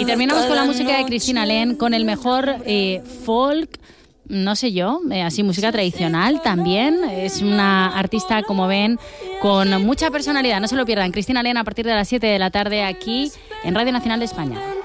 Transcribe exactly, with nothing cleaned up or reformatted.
terminamos con la música de Cristina Len, con el mejor eh, folk, no sé yo, eh, así música tradicional también. Es una artista, como ven, con mucha personalidad. No se lo pierdan. Cristina Len a partir de las siete de la tarde aquí en Radio Nacional de España.